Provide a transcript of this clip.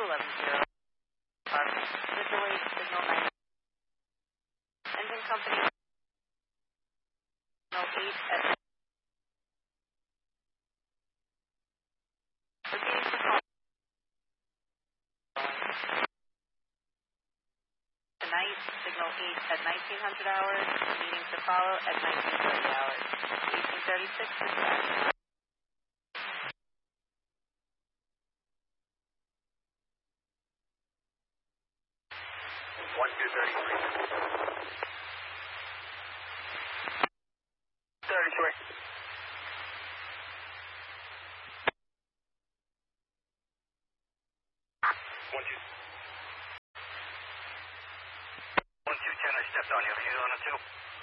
11-0. Mr. Wade, signal 9. Engine company, signal 8 at proceeding to call tonight, signal 8 at 1900 hours, meeting to follow at 1930 hours. 1836 dispatch. 1210, I stepped on you. You on a 2?